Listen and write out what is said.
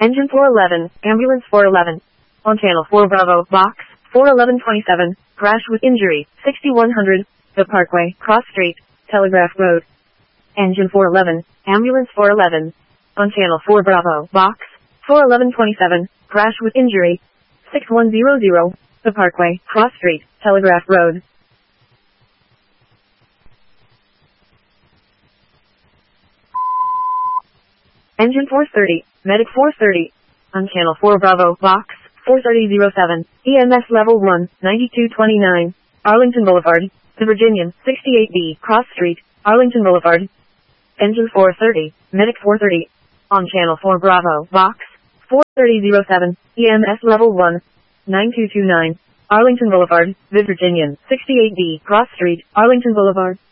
Engine 411, Ambulance 411. On Channel 4 Bravo, Box 41127, crash with injury, 6100, The Parkway, Cross Street, Telegraph Road. Engine 411, Ambulance 411. On Channel 4 Bravo, Box 41127, crash with injury, 6100, The Parkway, Cross Street, Telegraph Road. Engine 430, Medic 430. On Channel 4 Bravo, Box 43007, EMS Level 1, 9229, Arlington Boulevard, The Virginian, 68B, Cross Street, Arlington Boulevard. Engine 430, Medic 430. On Channel 4 Bravo, Box 43007, EMS Level 1, 9229, Arlington Boulevard, The Virginian, 68B, Cross Street, Arlington Boulevard.